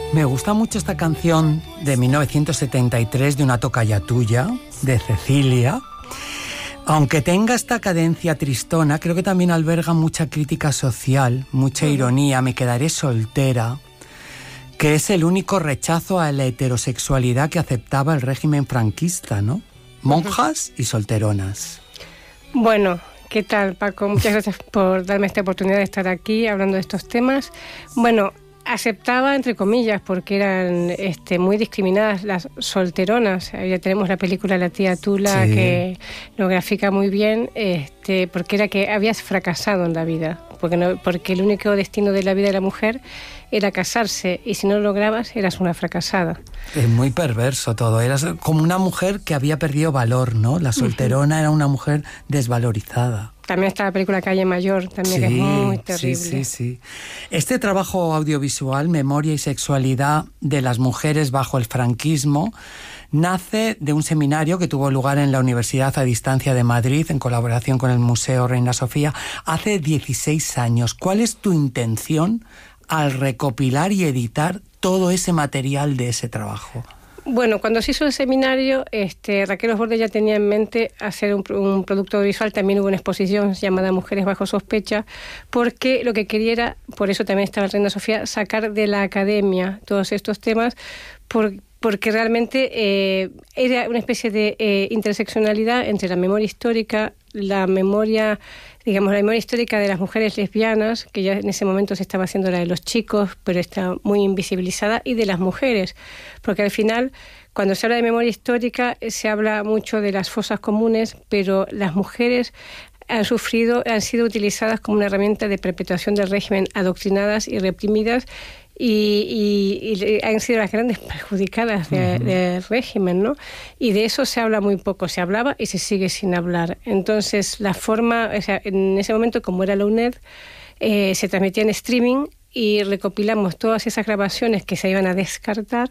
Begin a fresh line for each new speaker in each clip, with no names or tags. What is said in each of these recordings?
Me gusta mucho esta canción de 1973 de una tocaya tuya, de Cecilia. Aunque tenga esta cadencia tristona, creo que también alberga mucha crítica social, mucha ironía. Me quedaré soltera, que es el único rechazo a la heterosexualidad que aceptaba el régimen franquista, ¿no? Monjas y solteronas.
Bueno, ¿qué tal, Paco? Muchas gracias por darme esta oportunidad de estar aquí hablando de estos temas. Bueno, aceptaba entre comillas porque eran muy discriminadas las solteronas. Ya tenemos la película La tía Tula, sí, que lo grafica muy bien, porque era que habías fracasado en la vida, porque el único destino de la vida de la mujer era casarse, y si no lo lograbas eras una fracasada.
Es muy perverso todo, eras como una mujer que había perdido valor, ¿no? La solterona era una mujer desvalorizada.
También está la película Calle Mayor, también, sí, que es muy terrible.
Sí. Este trabajo audiovisual, Memoria y Sexualidad de las mujeres bajo el franquismo, nace de un seminario que tuvo lugar en la Universidad a Distancia de Madrid, en colaboración con el Museo Reina Sofía, hace 16 años. ¿Cuál es tu intención al recopilar y editar todo ese material de ese trabajo?
Bueno, cuando se hizo el seminario, Raquel Osborne ya tenía en mente hacer un producto audiovisual. También hubo una exposición llamada Mujeres bajo sospecha, porque lo que quería era, por eso también estaba Reina Sofía, sacar de la academia todos estos temas, porque realmente era una especie de interseccionalidad entre la memoria histórica, la memoria histórica de las mujeres lesbianas, que ya en ese momento se estaba haciendo la de los chicos, pero está muy invisibilizada, y de las mujeres, porque al final, cuando se habla de memoria histórica, se habla mucho de las fosas comunes, pero las mujeres han sido utilizadas como una herramienta de perpetuación del régimen, adoctrinadas y reprimidas, y han sido las grandes perjudicadas del régimen, ¿no? Y de eso se habla muy poco, se hablaba y se sigue sin hablar. Entonces, la forma, en ese momento, como era la UNED, se transmitía en streaming y recopilamos todas esas grabaciones que se iban a descartar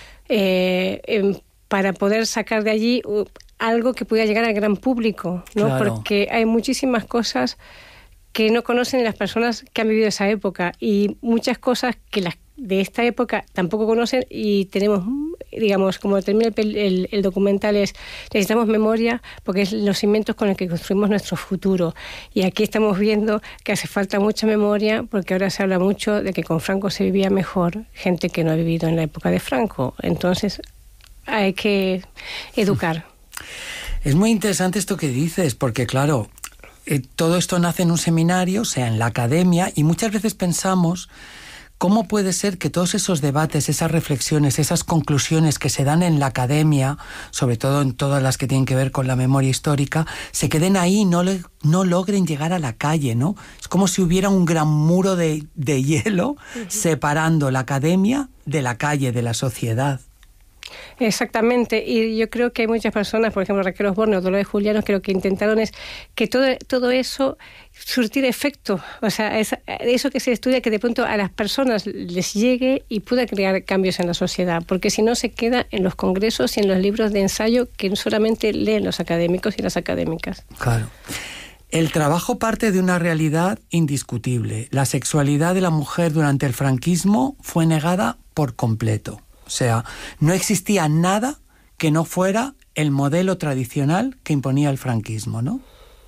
para poder sacar de allí algo que pudiera llegar al gran público, ¿no? Claro. Porque hay muchísimas cosas que no conocen las personas que han vivido esa época, y muchas cosas que las de esta época tampoco conocen, y tenemos, digamos, como termina el documental, necesitamos memoria porque es los cimientos con los que construimos nuestro futuro. Y aquí estamos viendo que hace falta mucha memoria, porque ahora se habla mucho de que con Franco se vivía mejor, gente que no ha vivido en la época de Franco. Entonces hay que educar.
Es muy interesante esto que dices, porque claro, todo esto nace en un seminario, o sea, en la academia, y muchas veces pensamos cómo puede ser que todos esos debates, esas reflexiones, esas conclusiones que se dan en la academia, sobre todo en todas las que tienen que ver con la memoria histórica, se queden ahí y no logren llegar a la calle, ¿no? Es como si hubiera un gran muro de hielo separando la academia de la calle, de la sociedad.
Exactamente, y yo creo que hay muchas personas, por ejemplo Raquel Osborne o Dolores Juliano, creo que intentaron es que todo eso surtir efecto, o sea, eso que se estudia, que de pronto a las personas les llegue y pueda crear cambios en la sociedad, porque si no se queda en los congresos y en los libros de ensayo que solamente leen los académicos y las académicas.
Claro. El trabajo parte de una realidad indiscutible. La sexualidad de la mujer durante el franquismo fue negada por completo. O sea, no existía nada que no fuera el modelo tradicional que imponía el franquismo, ¿no?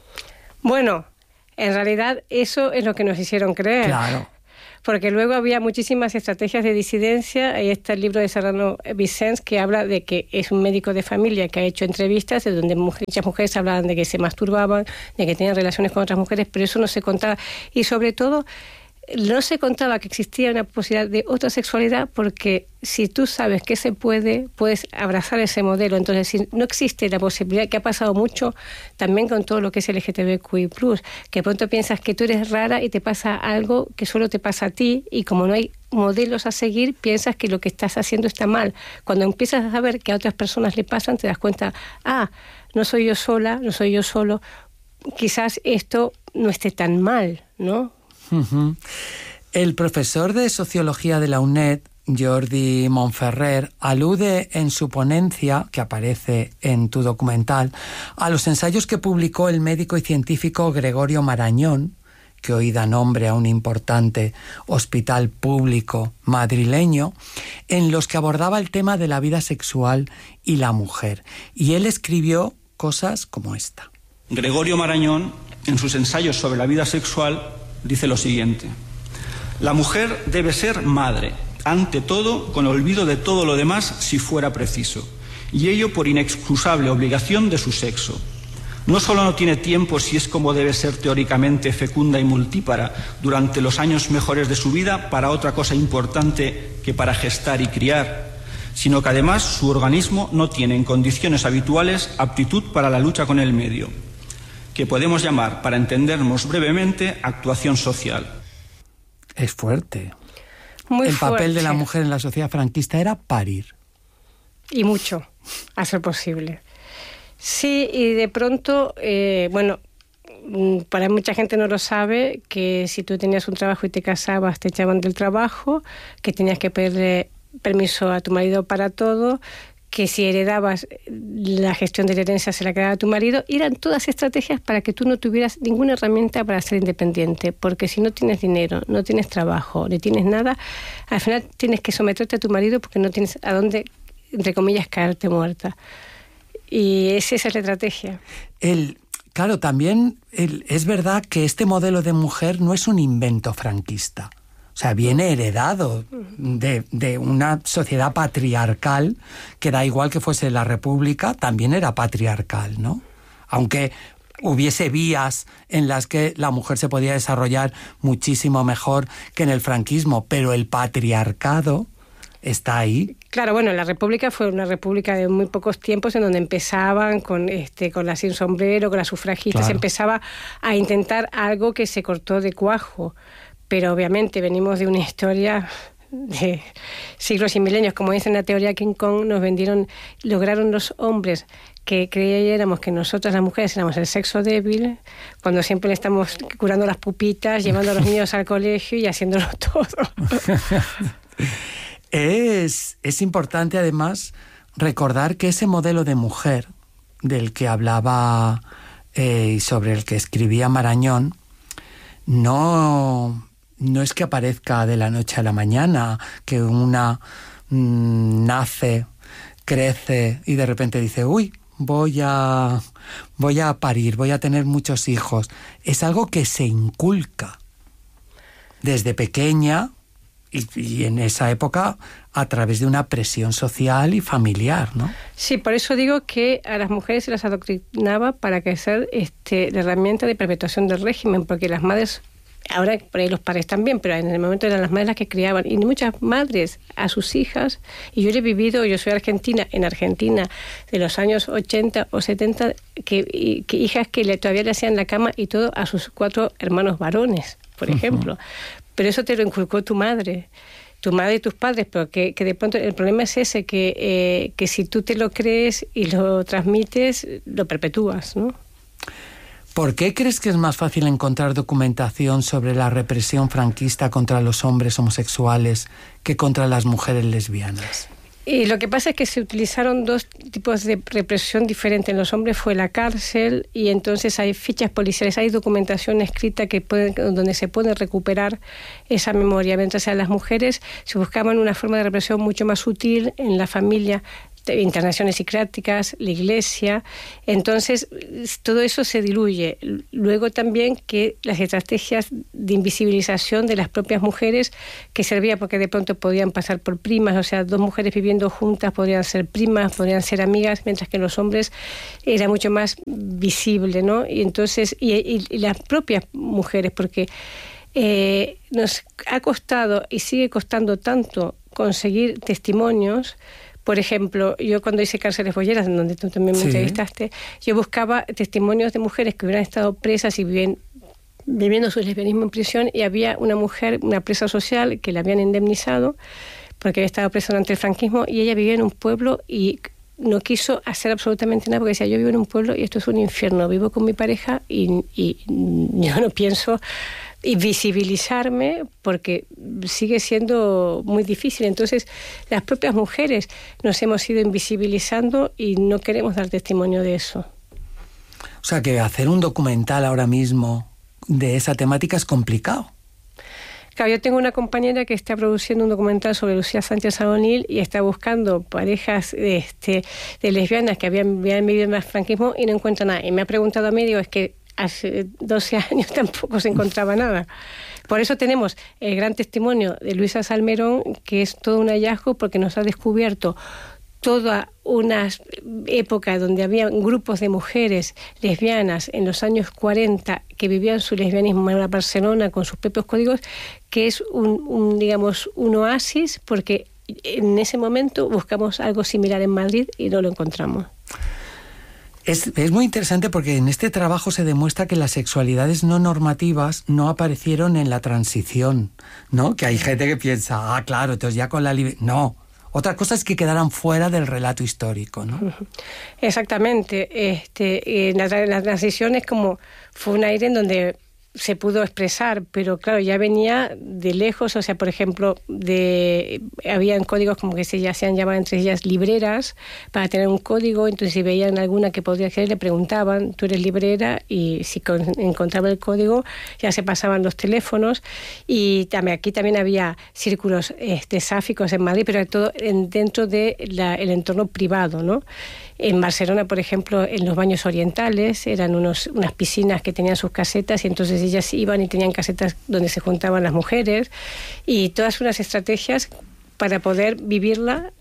Bueno, en realidad eso es lo que nos hicieron creer.
Claro.
Porque luego había muchísimas estrategias de disidencia. Ahí está el libro de Serrano Vicens, que habla de que es un médico de familia que ha hecho entrevistas de donde muchas mujeres hablaban de que se masturbaban, de que tenían relaciones con otras mujeres, pero eso no se contaba. Y sobre todo, no se contaba que existía una posibilidad de otra sexualidad, porque si tú sabes que se puede, puedes abrazar ese modelo. Entonces, si no existe la posibilidad, que ha pasado mucho también con todo lo que es LGTBQI+, que de pronto piensas que tú eres rara y te pasa algo que solo te pasa a ti, y como no hay modelos a seguir, piensas que lo que estás haciendo está mal. Cuando empiezas a saber que a otras personas le pasan, te das cuenta, no soy yo sola, no soy yo solo, quizás esto no esté tan mal, ¿no?
El profesor de Sociología de la UNED, Jordi Montferrer, alude en su ponencia, que aparece en tu documental, a los ensayos que publicó el médico y científico Gregorio Marañón, que hoy da nombre a un importante hospital público madrileño, en los que abordaba el tema de la vida sexual y la mujer. Y él escribió cosas como esta.
Gregorio Marañón, en sus ensayos sobre la vida sexual, dice lo siguiente: la mujer debe ser madre, ante todo, con olvido de todo lo demás si fuera preciso, y ello por inexcusable obligación de su sexo. No solo no tiene tiempo si es como debe ser teóricamente fecunda y multípara durante los años mejores de su vida para otra cosa importante que para gestar y criar, sino que además su organismo no tiene en condiciones habituales aptitud para la lucha con el medio, que podemos llamar, para entendernos brevemente, actuación social.
Es fuerte.
Muy
el papel
fuerte.
de la mujer en la sociedad franquista era parir.
Y mucho, a ser posible. Sí, y de pronto, para mucha gente no lo sabe, que si tú tenías un trabajo y te casabas, te echaban del trabajo, que tenías que pedirle permiso a tu marido para todo, que si heredabas, la gestión de la herencia se la quedaba a tu marido, y eran todas estrategias para que tú no tuvieras ninguna herramienta para ser independiente, porque si no tienes dinero, no tienes trabajo, ni tienes nada, al final tienes que someterte a tu marido porque no tienes a dónde, entre comillas, caerte muerta. Y esa es la estrategia.
Claro, también es verdad que este modelo de mujer no es un invento franquista. O sea, viene heredado de una sociedad patriarcal, que da igual que fuese la República, también era patriarcal, ¿no? Aunque hubiese vías en las que la mujer se podía desarrollar muchísimo mejor que en el franquismo, pero el patriarcado está ahí.
Claro, bueno, la República fue una república de muy pocos tiempos, en donde empezaban con la sin sombrero, con las sufragistas, claro. Empezaba a intentar algo que se cortó de cuajo, pero obviamente venimos de una historia de siglos y milenios. Como dice en la teoría King Kong, lograron los hombres que creyéramos que nosotras las mujeres éramos el sexo débil, cuando siempre le estamos curando las pupitas, llevando a los niños al colegio y haciéndolo todo.
Es importante, además, recordar que ese modelo de mujer del que hablaba y sobre el que escribía Marañón no es que aparezca de la noche a la mañana, que una nace, crece y de repente dice, uy, voy a parir, voy a tener muchos hijos. Es algo que se inculca desde pequeña. Y en esa época a través de una presión social y familiar, ¿no?
Sí, por eso digo que a las mujeres se las adoctrinaba para que ser la herramienta de perpetuación del régimen, porque las madres, ahora por ahí los padres también, pero en el momento eran las madres las que criaban, y muchas madres a sus hijas, y yo lo he vivido, yo soy argentina, en Argentina de los años 80 o 70, que hijas que todavía le hacían la cama y todo a sus 4 hermanos varones, por ejemplo. Pero eso te lo inculcó tu madre y tus padres, pero que de pronto el problema es ese, que si tú te lo crees y lo transmites, lo perpetúas, ¿no?
¿Por qué crees que es más fácil encontrar documentación sobre la represión franquista contra los hombres homosexuales que contra las mujeres lesbianas?
Y lo que pasa es que se utilizaron 2 tipos de represión diferentes. En los hombres fue la cárcel, y entonces hay fichas policiales, hay documentación escrita donde se puede recuperar esa memoria. Mientras a las mujeres se buscaban una forma de represión mucho más sutil en la familia, internaciones psiquiátricas, la iglesia. Entonces todo eso se diluye. Luego también que las estrategias de invisibilización de las propias mujeres, que servía porque de pronto podían pasar por primas, o sea, 2 mujeres viviendo juntas podrían ser primas, podrían ser amigas, mientras que en los hombres era mucho más visible, ¿no? Y entonces y las propias mujeres, porque nos ha costado y sigue costando tanto conseguir testimonios. Por ejemplo, yo cuando hice Cárceles Bolleras, en donde tú también me entrevistaste, yo buscaba testimonios de mujeres que hubieran estado presas y viviendo su lesbianismo en prisión, y había una mujer, una presa social, que la habían indemnizado porque había estado presa durante el franquismo, y ella vivía en un pueblo y no quiso hacer absolutamente nada, porque decía, yo vivo en un pueblo y esto es un infierno, vivo con mi pareja y yo no pienso y visibilizarme porque sigue siendo muy difícil. Entonces las propias mujeres nos hemos ido invisibilizando y no queremos dar testimonio de eso.
O sea que hacer un documental ahora mismo de esa temática es complicado.
Claro, yo tengo una compañera que está produciendo un documental sobre Lucía Sánchez Agonil y está buscando parejas de lesbianas que habían vivido en el franquismo y no encuentra nada. Y me ha preguntado a mí, digo, es que hace 12 años tampoco se encontraba nada. Por eso tenemos el gran testimonio de Luisa Salmerón, que es todo un hallazgo porque nos ha descubierto toda una época donde había grupos de mujeres lesbianas en los años 40 que vivían su lesbianismo en Barcelona con sus propios códigos, que es digamos, un oasis, porque en ese momento buscamos algo similar en Madrid y no lo encontramos.
Es muy interesante porque en este trabajo se demuestra que las sexualidades no normativas no aparecieron en la transición, ¿no? Que hay gente que piensa, claro, entonces ya con la no. Otra cosa es que quedaran fuera del relato histórico, ¿no?
Exactamente. La transición es como fue un aire en donde se pudo expresar, pero claro, ya venía de lejos, o sea, por ejemplo, habían códigos como que se hacían llamar entre ellas libreras para tener un código, entonces si veían alguna que podría ser, le preguntaban, ¿tú eres librera? Y si encontraba el código, ya se pasaban los teléfonos, y aquí también había círculos sáficos en Madrid, pero todo dentro del entorno privado, ¿no? En Barcelona, por ejemplo, en los baños orientales eran unas piscinas que tenían sus casetas y entonces ellas iban y tenían casetas donde se juntaban las mujeres y todas unas estrategias para poder vivirla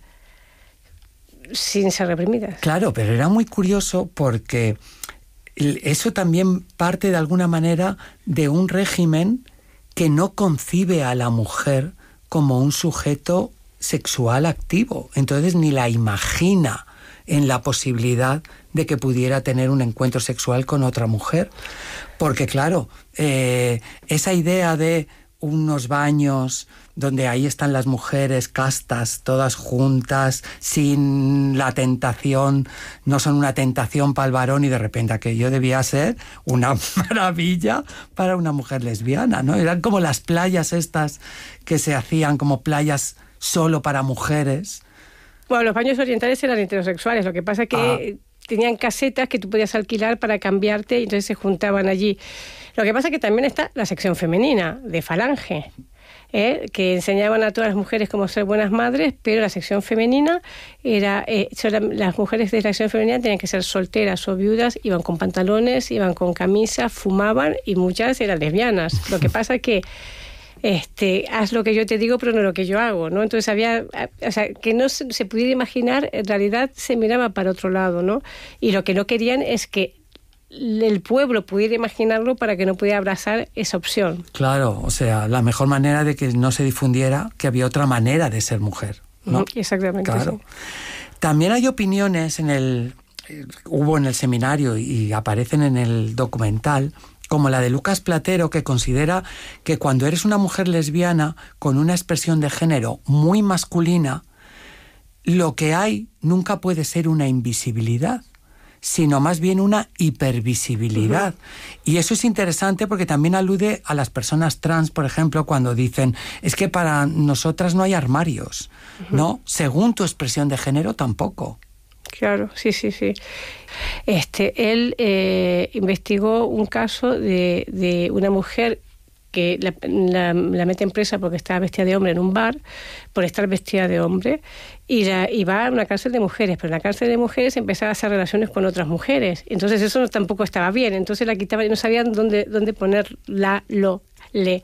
sin ser reprimidas.
Claro, pero era muy curioso porque eso también parte de alguna manera de un régimen que no concibe a la mujer como un sujeto sexual activo, entonces ni la imagina en la posibilidad de que pudiera tener un encuentro sexual con otra mujer. Porque claro, esa idea de unos baños donde ahí están las mujeres castas, todas juntas, sin la tentación, no son una tentación para el varón, y de repente aquello debía ser una maravilla para una mujer lesbiana, ¿no? Eran como las playas estas que se hacían como playas solo para mujeres.
Bueno, los baños orientales eran heterosexuales, lo que pasa es que tenían casetas que tú podías alquilar para cambiarte y entonces se juntaban allí. Lo que pasa es que también está la sección femenina de Falange, que enseñaban a todas las mujeres cómo ser buenas madres, pero la sección femenina las mujeres de la sección femenina tenían que ser solteras o viudas, iban con pantalones, iban con camisa, fumaban y muchas eran lesbianas. Lo que pasa es que haz lo que yo te digo, pero no lo que yo hago, ¿no? Entonces que no se pudiera imaginar, en realidad se miraba para otro lado, ¿no? Y lo que no querían es que el pueblo pudiera imaginarlo para que no pudiera abrazar esa opción.
Claro, o sea, la mejor manera de que no se difundiera que había otra manera de ser mujer, ¿no?
Exactamente.
Claro.
Sí.
También hay opiniones hubo en el seminario y aparecen en el documental, como la de Lucas Platero, que considera que cuando eres una mujer lesbiana con una expresión de género muy masculina, lo que hay nunca puede ser una invisibilidad, sino más bien una hipervisibilidad. Y eso es interesante porque también alude a las personas trans, por ejemplo, cuando dicen, es que para nosotras no hay armarios, ¿no? Según tu expresión de género, tampoco.
Claro, sí. Él investigó un caso de una mujer que la meten presa porque estaba vestida de hombre en un bar, por estar vestida de hombre, y va a una cárcel de mujeres, pero en la cárcel de mujeres empezaba a hacer relaciones con otras mujeres. Entonces eso tampoco estaba bien, entonces la quitaban y no sabían dónde poner le.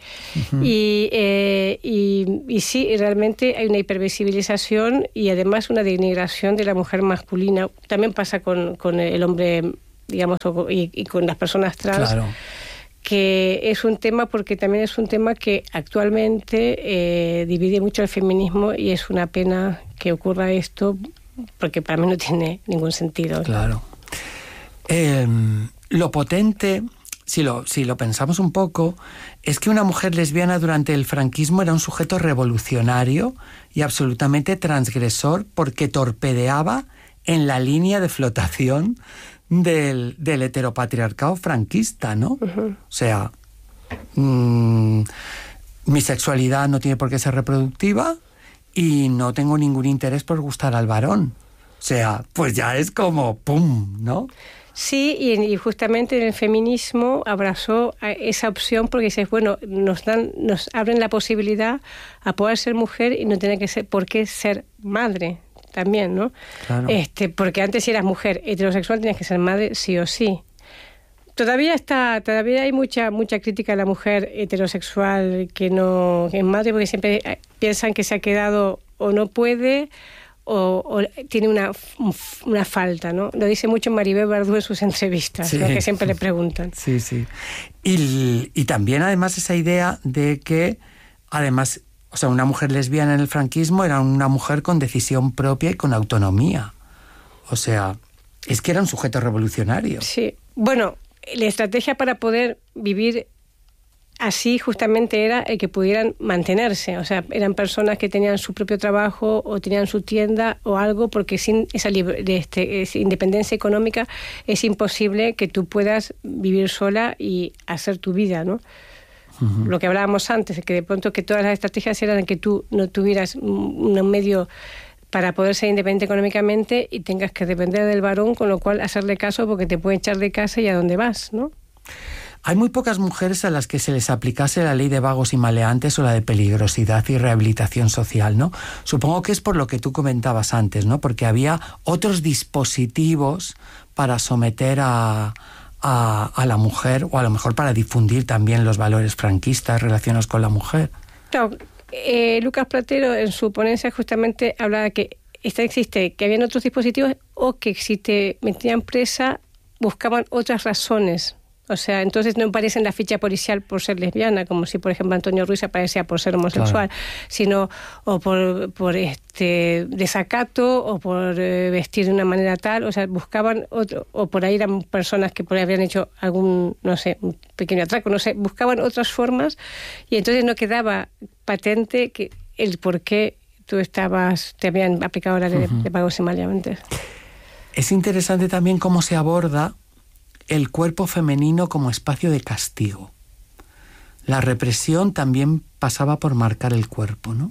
Y sí, realmente hay una hipervisibilización y además una denigración de la mujer masculina. También pasa con el hombre, digamos, y con las personas trans.
Claro.
Que es un tema, porque también es un tema que actualmente divide mucho el feminismo y es una pena que ocurra esto, porque para mí no tiene ningún sentido.
Claro. Lo potente, si lo pensamos un poco, es que una mujer lesbiana durante el franquismo era un sujeto revolucionario y absolutamente transgresor, porque torpedeaba en la línea de flotación del heteropatriarcado franquista, ¿no? O sea, mi sexualidad no tiene por qué ser reproductiva y no tengo ningún interés por gustar al varón. O sea, pues ya es como ¡pum!, ¿no?
Sí, y justamente en el feminismo abrazó esa opción porque dices, bueno, nos abren la posibilidad a poder ser mujer y no tener por qué ser madre también, ¿no?
Claro.
Porque antes si eras mujer heterosexual tenías que ser madre sí o sí. Todavía hay mucha crítica a la mujer heterosexual que no es madre porque siempre piensan que se ha quedado o no puede o tiene una falta, ¿no? Lo dice mucho Maribel Verdú en sus entrevistas,
sí,
¿no? Que siempre le preguntan.
Sí, sí. Y también además esa idea de que además, o sea, una mujer lesbiana en el franquismo era una mujer con decisión propia y con autonomía. O sea, es que era un sujeto revolucionario.
Sí. Bueno, la estrategia para poder vivir así justamente era el que pudieran mantenerse. O sea, eran personas que tenían su propio trabajo o tenían su tienda o algo, porque sin esa independencia económica es imposible que tú puedas vivir sola y hacer tu vida, ¿no? Uh-huh. Lo que hablábamos antes, que de pronto que todas las estrategias eran que tú no tuvieras un medio para poder ser independiente económicamente y tengas que depender del varón, con lo cual hacerle caso porque te puede echar de casa y a dónde vas, ¿no?
Hay muy pocas mujeres a las que se les aplicase la ley de vagos y maleantes o la de peligrosidad y rehabilitación social, ¿no? Supongo que es por lo que tú comentabas antes, ¿no? Porque había otros dispositivos para someter a la mujer, o a lo mejor para difundir también los valores franquistas relacionados con la mujer.
No, Lucas Platero en su ponencia justamente hablaba que que habían otros dispositivos o que si te metían presa buscaban otras razones. O sea, entonces no aparece en la ficha policial por ser lesbiana, como si, por ejemplo, Antonio Ruiz aparecía por ser homosexual, claro, sino o por desacato o por vestir de una manera tal. O sea, buscaban otro, o por ahí eran personas que por ahí habían hecho algún, no sé, un pequeño atraco, no sé, buscaban otras formas y entonces no quedaba patente que el por qué te habían aplicado la ley de pagos y maleantes.
Es interesante también cómo se aborda el cuerpo femenino como espacio de castigo. La represión también pasaba por marcar el cuerpo, ¿no?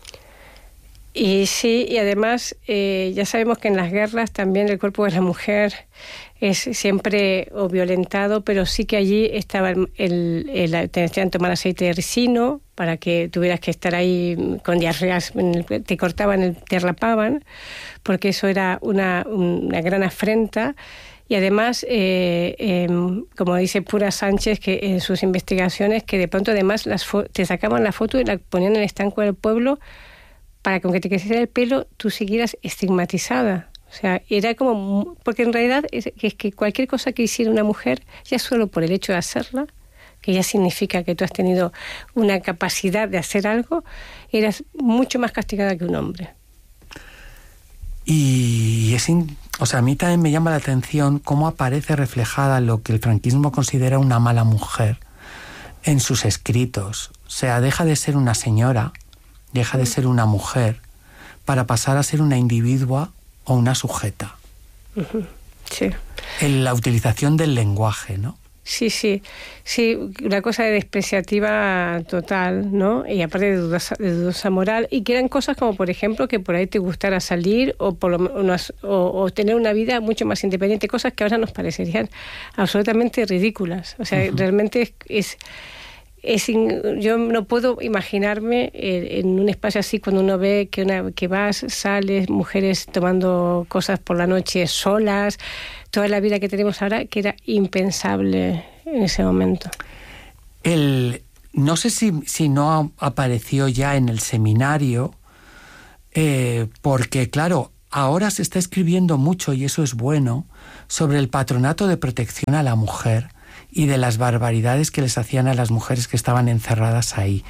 Y sí, y además ya sabemos que en las guerras también el cuerpo de la mujer es siempre violentado, pero sí que allí estaba te decían tomar aceite de ricino para que tuvieras que estar ahí con diarreas, te cortaban, te rapaban, porque eso era una gran afrenta. Y además, como dice Pura Sánchez que en sus investigaciones, que de pronto además te sacaban la foto y la ponían en el estanco del pueblo para que aunque te creciera el pelo, tú siguieras estigmatizada. O sea, era como... Porque en realidad es que cualquier cosa que hiciera una mujer, ya solo por el hecho de hacerla, que ya significa que tú has tenido una capacidad de hacer algo, eras mucho más castigada que un hombre.
Y o sea, a mí también me llama la atención cómo aparece reflejada lo que el franquismo considera una mala mujer en sus escritos. O sea, deja de ser una señora, deja de ser una mujer, para pasar a ser una individua o una sujeta.
Sí.
En la utilización del lenguaje, ¿no?
Sí, una cosa de despreciativa total, ¿no? Y aparte de dudosa moral, y que eran cosas como, por ejemplo, que por ahí te gustara salir o tener una vida mucho más independiente, cosas que ahora nos parecerían absolutamente ridículas. O sea, realmente yo no puedo imaginarme en un espacio así cuando uno ve que sales, mujeres tomando cosas por la noche solas, toda la vida que tenemos ahora, que era impensable en ese momento.
No sé si no apareció ya en el seminario, porque claro, ahora se está escribiendo mucho, y eso es bueno, sobre el patronato de protección a la mujer y de las barbaridades que les hacían a las mujeres que estaban encerradas ahí.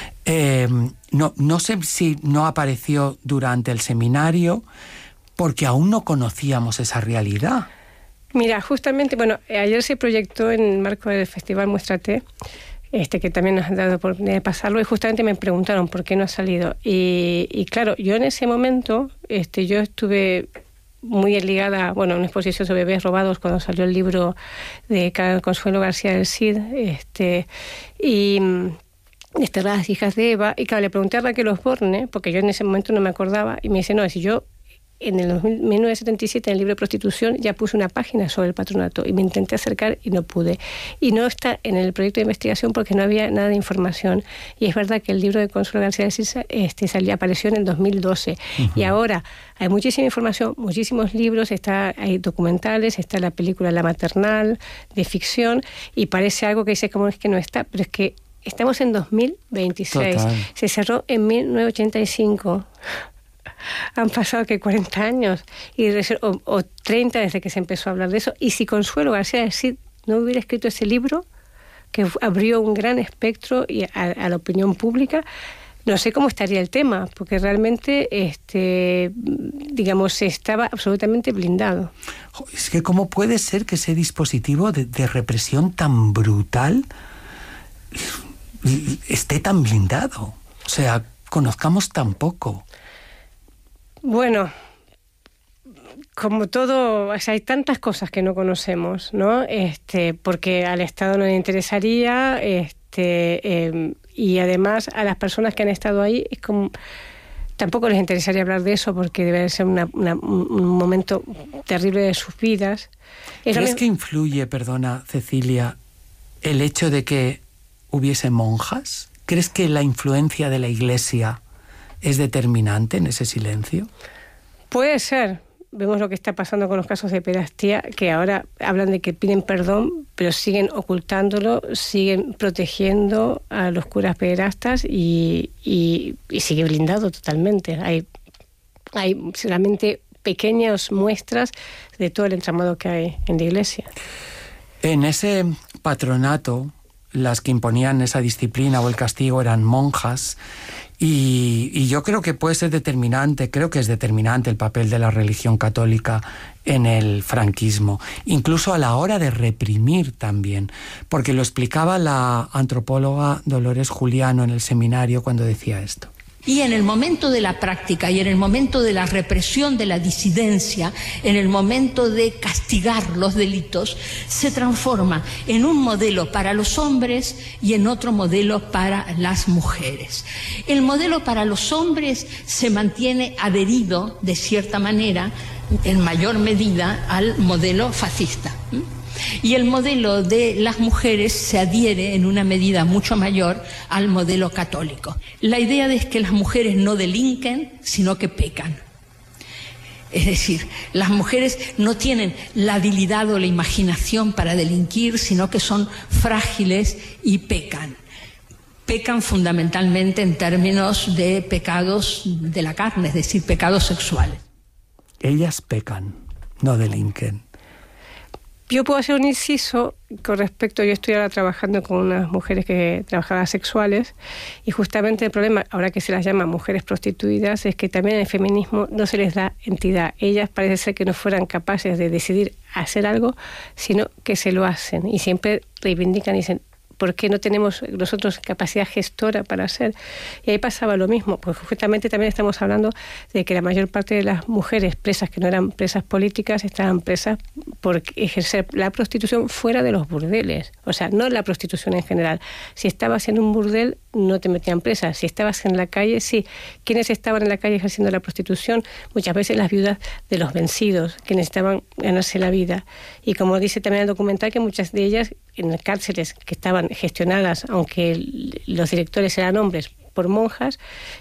No sé si no apareció durante el seminario, porque aún no conocíamos esa realidad.
Mira, justamente, ayer se proyectó en el marco del Festival Muéstrate, que también nos han dado la oportunidad de pasarlo, y justamente me preguntaron por qué no ha salido. Y claro, yo en ese momento, yo estuve muy ligada, a una exposición sobre bebés robados cuando salió el libro de Consuelo García del Cid, y Desterradas hijas de Eva, y claro, le pregunté a Raquel Osborne, porque yo en ese momento no me acordaba, y me dice, no, si yo en el 1977, en el libro de prostitución, ya puse una página sobre el patronato y me intenté acercar y no pude. Y no está en el proyecto de investigación porque no había nada de información. Y es verdad que el libro de Consuelo García de Sisa apareció en el 2012. Y ahora hay muchísima información, muchísimos libros, hay documentales, está la película La Maternal, de ficción, y parece algo que dice como es que no está, pero es que estamos en 2026. Total. Se cerró en 1985. Han pasado que 40 años o 30 desde que se empezó a hablar de eso. Y si Consuelo García de Cid no hubiera escrito ese libro, que abrió un gran espectro a la opinión pública, no sé cómo estaría el tema, porque realmente digamos, estaba absolutamente blindado.
Es que ¿cómo puede ser que ese dispositivo de represión tan brutal esté tan blindado? O sea, conozcamos tan poco.
Bueno, como todo, o sea, hay tantas cosas que no conocemos, ¿no? Porque al Estado no le interesaría, y además a las personas que han estado ahí es como tampoco les interesaría hablar de eso porque debe ser un momento terrible de sus vidas.
¿Crees que influye, perdona, Cecilia, el hecho de que hubiese monjas? ¿Crees que la influencia de la Iglesia es determinante en ese silencio?
Puede ser. Vemos lo que está pasando con los casos de pederastía, que ahora hablan de que piden perdón, pero siguen ocultándolo, siguen protegiendo a los curas pederastas y sigue blindado totalmente. Hay solamente pequeñas muestras de todo el entramado que hay en la Iglesia.
En ese patronato, las que imponían esa disciplina o el castigo eran monjas. Y yo creo que puede ser determinante, creo que es determinante el papel de la religión católica en el franquismo, incluso a la hora de reprimir también, porque lo explicaba la antropóloga Dolores Juliano en el seminario cuando decía esto.
Y en el momento de la práctica y en el momento de la represión de la disidencia, en el momento de castigar los delitos, se transforma en un modelo para los hombres y en otro modelo para las mujeres. El modelo para los hombres se mantiene adherido, de cierta manera, en mayor medida, al modelo fascista. Y el modelo de las mujeres se adhiere en una medida mucho mayor al modelo católico. La idea es que las mujeres no delinquen, sino que pecan. Es decir, las mujeres no tienen la habilidad o la imaginación para delinquir, sino que son frágiles y pecan. Pecan fundamentalmente en términos de pecados de la carne, es decir, pecados sexuales.
Ellas pecan, no delinquen.
Yo puedo hacer un inciso con respecto, yo estoy ahora trabajando con unas mujeres trabajadoras sexuales y justamente el problema, ahora que se las llama mujeres prostituidas, es que también en el feminismo no se les da entidad. Ellas parece ser que no fueran capaces de decidir hacer algo, sino que se lo hacen y siempre reivindican y dicen, ¿por qué no tenemos nosotros capacidad gestora para hacer? Y ahí pasaba lo mismo, porque justamente también estamos hablando de que la mayor parte de las mujeres presas que no eran presas políticas estaban presas por ejercer la prostitución fuera de los burdeles. O sea, no la prostitución en general. Si estabas en un burdel, no te metían presa. Si estabas en la calle, sí. ¿Quiénes estaban en la calle ejerciendo la prostitución? Muchas veces las viudas de los vencidos, que necesitaban ganarse la vida. Y como dice también el documental, que muchas de ellas en cárceles que estaban gestionadas, aunque los directores eran hombres, por monjas,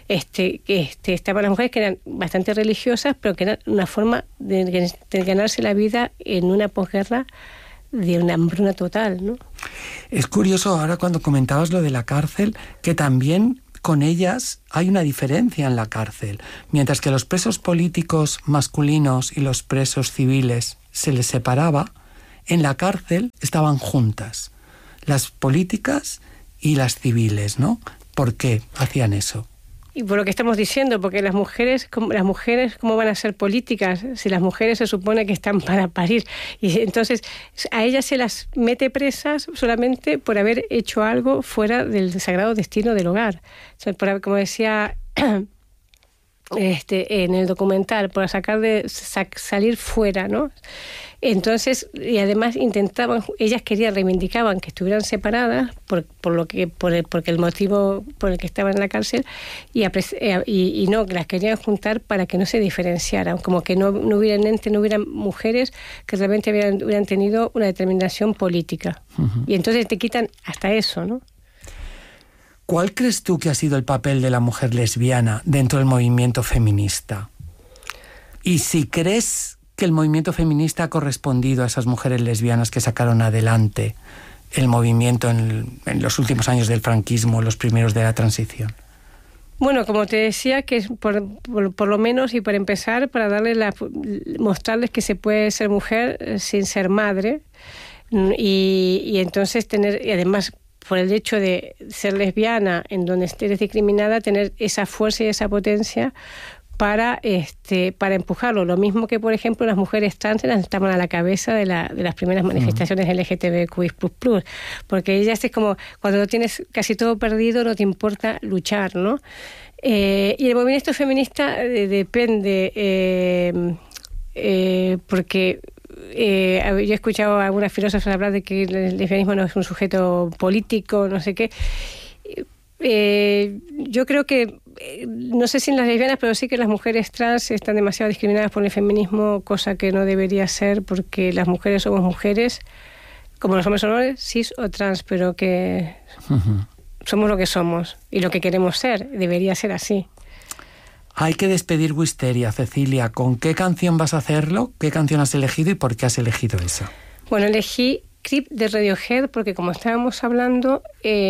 estaban las mujeres que eran bastante religiosas, pero que eran una forma de ganarse la vida en una posguerra de una hambruna total, ¿no?
Es curioso ahora cuando comentabas lo de la cárcel, que también con ellas hay una diferencia en la cárcel. Mientras que los presos políticos masculinos y los presos civiles se les separaba, en la cárcel estaban juntas, las políticas y las civiles, ¿no? ¿Por qué hacían eso?
Y por lo que estamos diciendo, porque las mujeres, ¿cómo van a ser políticas? Si las mujeres se supone que están para parir. Y entonces a ellas se las mete presas solamente por haber hecho algo fuera del sagrado destino del hogar. Como decía en el documental, para salir fuera, ¿no? Entonces, y además ellas reivindicaban que estuvieran separadas porque el motivo por el que estaban en la cárcel, y no, que las querían juntar para que no se diferenciaran, como que no hubieran mujeres que realmente hubieran tenido una determinación política. Uh-huh. Y entonces te quitan hasta eso, ¿no?
¿Cuál crees tú que ha sido el papel de la mujer lesbiana dentro del movimiento feminista? Y si crees que el movimiento feminista ha correspondido a esas mujeres lesbianas que sacaron adelante el movimiento en los últimos años del franquismo, los primeros de la transición.
Bueno, como te decía, que por lo menos, y para empezar, para mostrarles que se puede ser mujer sin ser madre, y entonces y además, por el hecho de ser lesbiana, en donde estés discriminada, tener esa fuerza y esa potencia para empujarlo. Lo mismo que, por ejemplo, las mujeres trans estaban a la cabeza de las primeras manifestaciones LGTBQI++, porque ellas es como, cuando lo tienes casi todo perdido, no te importa luchar, ¿no? Y el movimiento feminista depende, porque yo he escuchado a algunas filósofas hablar de que el lesbianismo no es un sujeto político, no sé qué. Yo creo que, no sé si en las lesbianas, pero sí que las mujeres trans están demasiado discriminadas por el feminismo, cosa que no debería ser, porque las mujeres somos mujeres, como los hombres son hombres, cis o trans, pero que somos lo que somos y lo que queremos ser. Debería ser así.
Hay que despedir Wisteria, Cecilia. ¿Con qué canción vas a hacerlo? ¿Qué canción has elegido y por qué has elegido esa?
Bueno, elegí Creep de Radiohead porque, como estábamos hablando,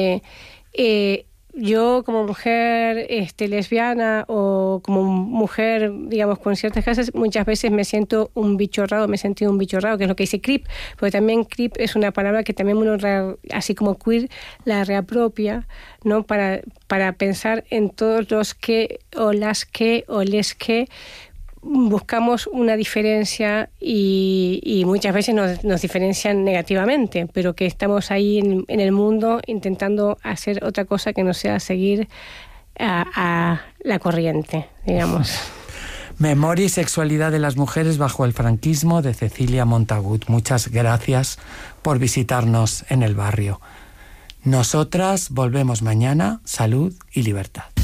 yo como mujer lesbiana o como mujer, digamos, con ciertas clases, muchas veces me sentí un bicho raro, que es lo que dice Creep, porque también Creep es una palabra que también uno, así como queer, la reapropia, ¿no? Para pensar en todos los que o las que o les que buscamos una diferencia y muchas veces nos diferencian negativamente, pero que estamos ahí en el mundo intentando hacer otra cosa que no sea seguir a la corriente, digamos.
Memoria y sexualidad de las mujeres bajo el franquismo, de Cecilia Montagut. Muchas gracias por visitarnos en el barrio. Nosotras volvemos mañana. Salud y libertad.